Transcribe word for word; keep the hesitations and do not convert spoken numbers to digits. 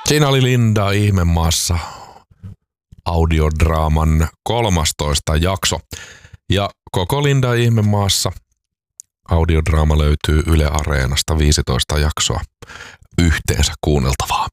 Siinä oli Linda Ihmemaassa audiodraaman kolmastoista jakso. Ja koko Linda Ihmemaassa audiodraama löytyy Yle Areenasta viisitoista jaksoa yhteensä kuunneltavaa.